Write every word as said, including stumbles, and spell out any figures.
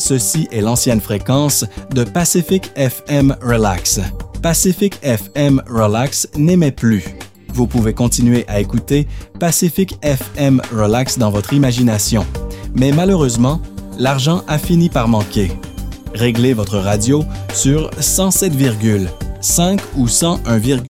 Ceci est l'ancienne fréquence de Pacific F M Relax. Pacific F M Relax n'émet plus. Vous pouvez continuer à écouter Pacific F M Relax dans votre imagination. Mais malheureusement, l'argent a fini par manquer. Réglez votre radio sur cent sept virgule cinq ou cent un virgule